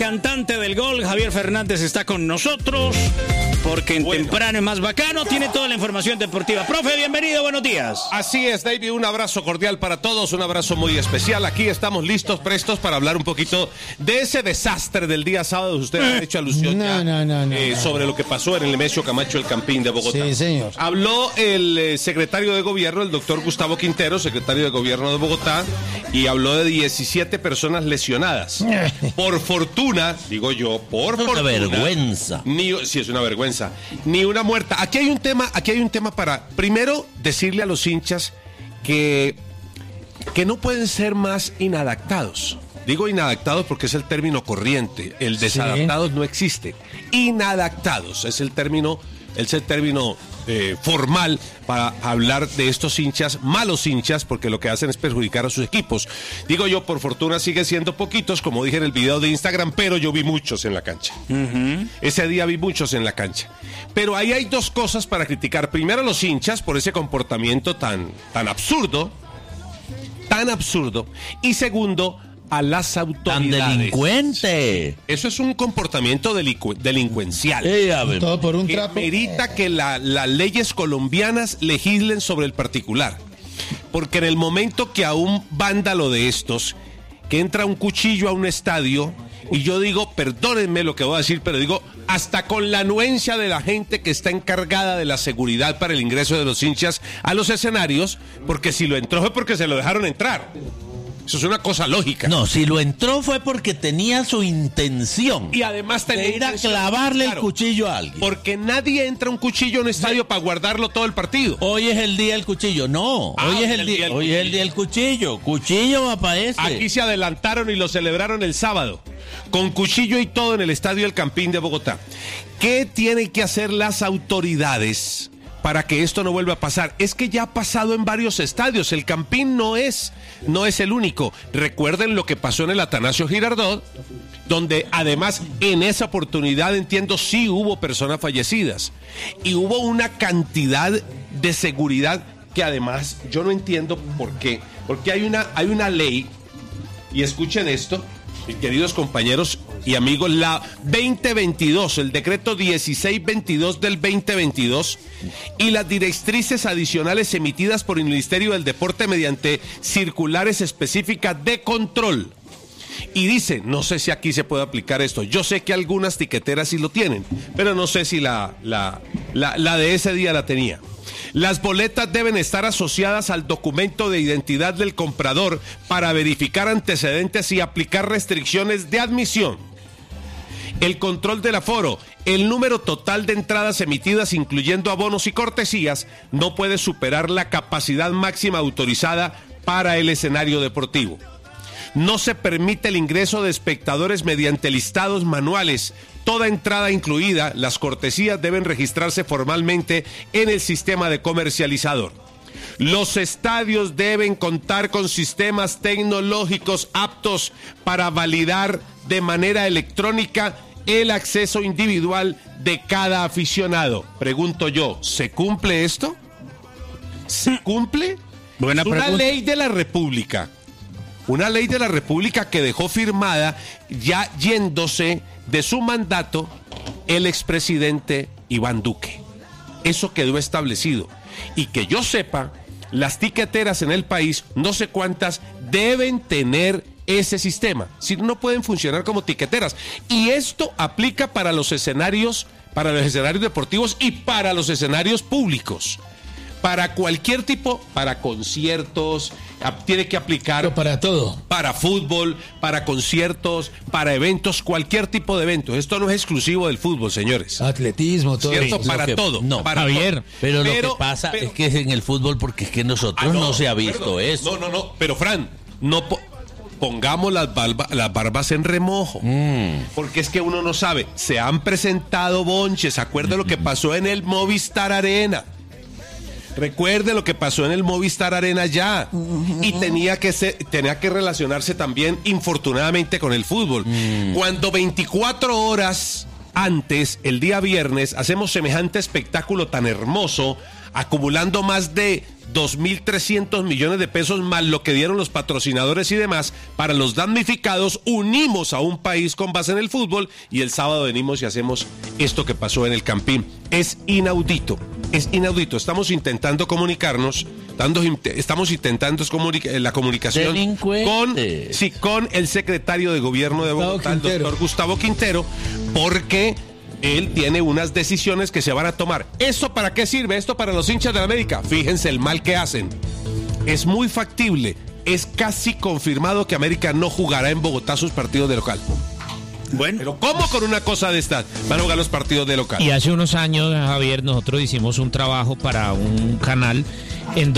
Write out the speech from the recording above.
cantante del gol, Javier Fernández, está con nosotros, porque en Temprano es más bacano, tiene toda la información deportiva. Profe, bienvenido, buenos días. Así es, David, un abrazo cordial para todos, un abrazo muy especial. Aquí estamos listos, prestos para hablar un poquito de ese desastre del día sábado. Usted ha hecho alusión sobre lo que pasó en el Nemesio Camacho, el Campín de Bogotá. Sí, señor. Habló el secretario de gobierno, el doctor Gustavo Quintero, secretario de gobierno de Bogotá, y habló de 17 personas lesionadas. Por fortuna, digo yo, por fortuna. Una vergüenza. Sí, es una vergüenza. Ni una muerta. Aquí hay un tema para, primero, decirle a los hinchas que no pueden ser más inadaptados. Digo inadaptados porque es el término corriente. El desadaptados no existe. Inadaptados es el término formal para hablar de estos hinchas, malos hinchas, porque lo que hacen es perjudicar a sus equipos. Digo yo, por fortuna sigue siendo poquitos, como dije en el video de Instagram, pero yo vi muchos en la cancha. Ese día vi muchos en la cancha. Pero ahí hay dos cosas para criticar. Primero, los hinchas por ese comportamiento tan absurdo, y segundo, a las autoridades. ¡Tan delincuente! Eso es un comportamiento delincuencial. Todo por un trapo. Merita que las leyes colombianas legislen sobre el particular. Porque en el momento que a un vándalo de estos, que entra un cuchillo a un estadio, y yo digo, perdónenme lo que voy a decir, pero digo, hasta con la anuencia de la gente que está encargada de la seguridad para el ingreso de los hinchas a los escenarios, porque si lo entró fue porque se lo dejaron entrar. Eso es una cosa lógica. No, si lo entró fue porque tenía su intención. Y además tenía de ir a clavarle el cuchillo a alguien. Porque nadie entra un cuchillo a un estadio para guardarlo todo el partido. Hoy es el día del cuchillo. No, hoy es el día del cuchillo. Cuchillo va para ese. Aquí se adelantaron y lo celebraron el sábado. Con cuchillo y todo en el estadio El Campín de Bogotá. ¿Qué tienen que hacer las autoridades para que esto no vuelva a pasar? Es que ya ha pasado en varios estadios. El Campín no es el único. Recuerden lo que pasó en el Atanasio Girardot, donde además en esa oportunidad, entiendo, sí hubo personas fallecidas y hubo una cantidad de seguridad que además yo no entiendo por qué. Porque hay una ley, y escuchen esto, queridos compañeros y amigos, la 2022, el decreto 1622 del 2022 y las directrices adicionales emitidas por el Ministerio del Deporte mediante circulares específicas de control. Y dice, no sé si aquí se puede aplicar esto, yo sé que algunas tiqueteras sí lo tienen, pero no sé si la de ese día la tenía. Las boletas deben estar asociadas al documento de identidad del comprador para verificar antecedentes y aplicar restricciones de admisión. El control del aforo, el número total de entradas emitidas, incluyendo abonos y cortesías, no puede superar la capacidad máxima autorizada para el escenario deportivo. No se permite el ingreso de espectadores mediante listados manuales. Toda entrada incluida, las cortesías deben registrarse formalmente en el sistema de comercializador. Los estadios deben contar con sistemas tecnológicos aptos para validar de manera electrónica el acceso individual de cada aficionado. Pregunto yo, ¿se cumple esto? ¿Se cumple? Buena pregunta. Una ley de la República. Una ley de la República que dejó firmada, ya yéndose de su mandato, el expresidente Iván Duque. Eso quedó establecido. Y que yo sepa, las tiqueteras en el país, no sé cuántas, deben tener ese sistema. Si no, no pueden funcionar como tiqueteras. Y esto aplica para los escenarios deportivos y para los escenarios públicos. Para cualquier tipo, para conciertos, tiene que aplicar. Pero para todo. Para fútbol, para conciertos, para eventos, cualquier tipo de eventos. Esto no es exclusivo del fútbol, señores. Atletismo, todo. ¿Cierto? Para todo. No, para Javier, todo. pero lo que pasa es que es en el fútbol porque es que nosotros no se ha visto eso. No. Pero, Fran, pongamos las barbas en remojo. Porque es que uno no sabe. Se han presentado bonches. Acuerda lo que pasó en el Movistar Arena. Recuerde lo que pasó en el Movistar Arena ya. Y tenía que relacionarse también, infortunadamente, con el fútbol. Cuando 24 horas antes, el día viernes, hacemos semejante espectáculo tan hermoso acumulando más de 2.300 millones de pesos más lo que dieron los patrocinadores y demás para los damnificados, unimos a un país con base en el fútbol y el sábado venimos y hacemos esto que pasó en el Campín. Es inaudito, estamos intentando comunicarnos, estamos intentando la comunicación con el secretario de gobierno de Bogotá, el doctor Gustavo Quintero, porque él tiene unas decisiones que se van a tomar. ¿Esto para qué sirve? ¿Esto para los hinchas de la América? Fíjense el mal que hacen. Es muy factible, es casi confirmado que América no jugará en Bogotá sus partidos de local. Bueno, pero ¿cómo con una cosa de estas van a jugar los partidos de local? Y hace unos años, Javier, nosotros hicimos un trabajo para un canal en